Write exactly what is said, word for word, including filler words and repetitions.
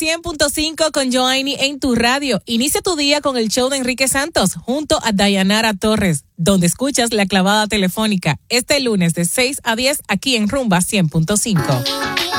cien punto cinco con Joanny en tu radio. Inicia tu día con el show de Enrique Santos junto a Dayanara Torres, donde escuchas la clavada telefónica este lunes de seis a diez aquí en Rumba cien punto cinco.